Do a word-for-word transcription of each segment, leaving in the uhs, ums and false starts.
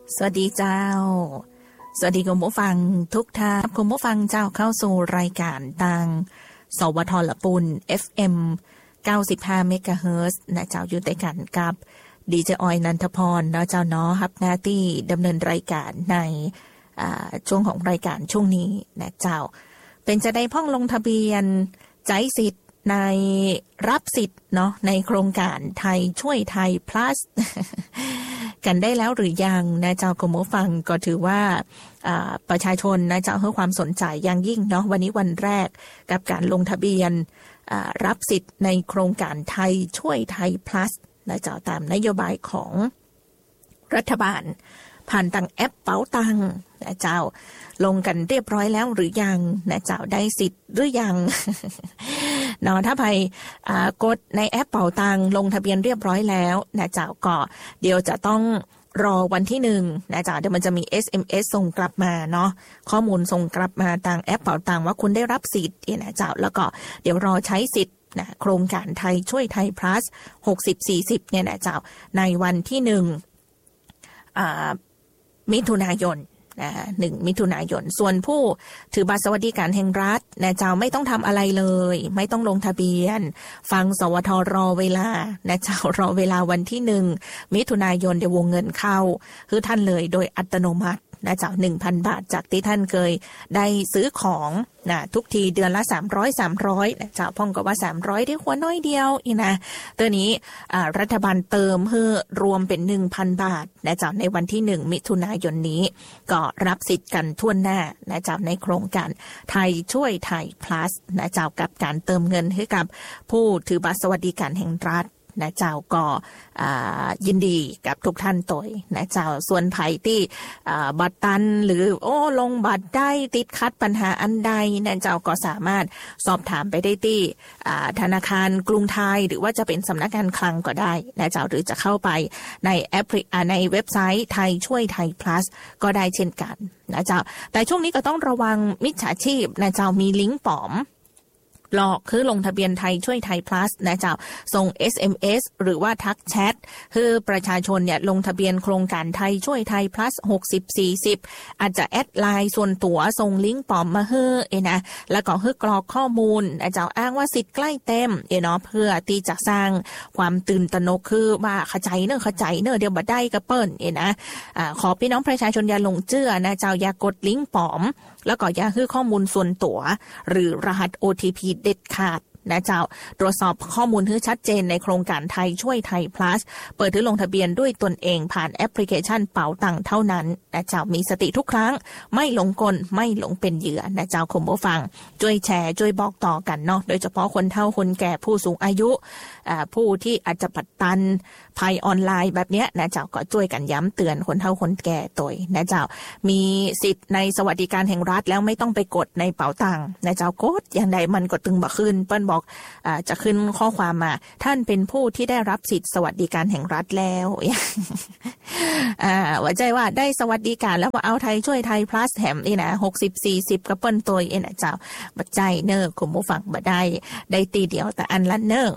สวัสดีเจ้าสวัสดีคุณผู้ฟังทุกท่านคุณผู้ฟังเจ้าเข้าสู่รายการทางสวทละปุณ เอฟ เอ็ม เก้าสิบห้า เมกะเฮิรตซ์นะเจ้าอยู่ด้วยกันกับดีเจออยนันทพรเนาะเจ้าเนาะรับหน้าที่ดำเนินรายการในช่วงของรายการช่วงนี้นะเจ้าเป็นจะได้พ่องลงทะเบียนใจสิทธิ์ในรับสิทธิ์เนาะในโครงการไทยช่วยไทย plus กันได้แล้วหรือยังนะเจ้าคุณผู้ฟังก็ถือว่าประชาชนนะเจ้าให้ความสนใจอย่างยิ่งเนาะวันนี้วันแรกกับการลงทะเบียนรับสิทธิ์ในโครงการไทยช่วยไทย plus นะเจ้าตามนโยบายของรัฐบาลผ่านทางแอปเป๋าตังนะเจ้าลงกันเรียบร้อยแล้วหรือยังนะเจ้าได้สิทธิ์หรือยังเนาะถ้าไปกดในแอปเป๋าตังลงทะเบียนเรียบร้อยแล้วนะเจ้าก็เดี๋ยวจะต้องรอวันที่หนึ่งนะเจ้าเดี๋ยวมันจะมี เอส เอ็ม เอส ส่งกลับมาเนาะข้อมูลส่งกลับมาทางแอปเป๋าตังว่าคุณได้รับสิทธิ์นะเจ้าแล้วก็เดี๋ยวรอใช้สิทธิ์นะโครงการไทยช่วยไทย plus หกสิบ สี่สิบเนี่ยนะเจ้าในวันที่หนึ่งอ่ามิถุนายนนะหนึ่งมิถุนายนส่วนผู้ถือบัตรสวัสดิการแห่งรัฐนะเจ้าไม่ต้องทำอะไรเลยไม่ต้องลงทะเบียนฟังสวทรอเวลานะเจ้ารอเวลาวันที่หนึ่งมิถุนายนเดี๋ยววงเงินเข้าคือท่านเลยโดยอัตโนมัตินะเจ้า หนึ่งพัน บาทจากที่ท่านเคยได้ซื้อของนะทุกทีเดือนละสามร้อย สามร้อยนะเจ้าพ่องก็ว่าสามร้อยได้หัวน้อยเดียวอีนะตัวนี้รัฐบาลเติมเพื่อรวมเป็น หนึ่งพัน บาทนะเจ้าในวันที่หนึ่งมิถุนายนนี้ก็รับสิทธิ์กันทั่วหน้านะเจ้าในโครงการไทยช่วยไทย plus นะเจ้ากับการเติมเงินให้กับผู้ถือบัตรสวัสดิการแห่งรัฐนะเจ้าก็ยินดีกับทุกท่านตัวนะเจ้าส่วนไผ่ที่บัตรตันหรือโอ้ลงบัตรได้ติดขัดปัญหาอันใดนะเจ้าก็สามารถสอบถามไปได้ที่ธนาคารกรุงไทยหรือว่าจะเป็นสำนักงานคลังก็ได้นะเจ้าหรือจะเข้าไปในแอปในเว็บไซต์ไทยช่วยไทย plus ก็ได้เช่นกันนะเจ้าแต่ช่วงนี้ก็ต้องระวังมิจฉาชีพนะเจ้ามีลิงก์ปลอมหลอกคือลงทะเบียนไทยช่วยไทย plus นะเจ้าส่ง เอส เอ็ม เอส หรือว่าทักแชทคือประชาชนเนี่ยลงทะเบียนโครงการไทยช่วยไทย plus หกสิบ สี่สิบอาจจะแอดไลน์ส่วนตัวส่งลิงก์ปลอมมาเฮ้อเอนะแล้วก็เฮ้อกรอกข้อมูลนะเจ้าอ้างว่าสิทธิ์ใกล้เต็มเอเนาะเพื่อที่จะสร้างความตื่นตระหนกคือว่าเข้าใจเนอะเข้าใจเนอะเดี๋ยวบ่ได้ก็เปิ้นเอนะอ่าขอพี่น้องประชาชนอย่าหลงเชื่อนะเจ้าอย่ากดลิงก์ปลอมแล้วก็อย่าให้ข้อมูลส่วนตัวหรือรหัส โอ ที พี เด็ดขาดนะเจ้าตรวจสอบข้อมูลให้ชัดเจนในโครงการไทยช่วยไทย plus เปิดที่ลงทะเบียนด้วยตนเองผ่านแอปพลิเคชันเป๋าตังเท่านั้นนะเจ้ามีสติทุกครั้งไม่หลงกลไม่หลงเป็นเหยื่อนะเจ้าคุณผู้ฟังช่วยแชร์ช่วยบอกต่อกันเนาะโดยเฉพาะคนเฒ่าคนแก่ผู้สูงอายุผู้ที่อาจจะปัดตันภัยออนไลน์แบบนี้นะเจ้าก็ช่วยกันย้ำเตือนคนเฒ่าคนแก่ตัวนะเจ้ามีสิทธิ์ในสวัสดิการแห่งรัฐแล้วไม่ต้องไปกดในเป๋าตังนะเจ้ากดอย่างใดมันก็ตึงบ่ขึ้นเปิ้นบอกอ่าจะขึ้นข้อความมาท่านเป็นผู้ที่ได้รับสิทธิสวัสดิการแห่งรัฐแล้วอ่าว่าใจว่าได้สวัสดิการแล้วว่าเอาไทยช่วยไทย plus แถมนี่นะหกสิบ สี่สิบกระเปิ้นตัวเอ็นะเจ้าบัดใจเนอคุณผู้ฟังบ่ได้ได้ตีเดียวแต่อันละเนอ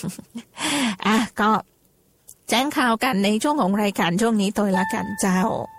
อ่ะก็แจ้งข่าวกันในช่วงของรายการช่วงนี้ตัวละกันเจ้า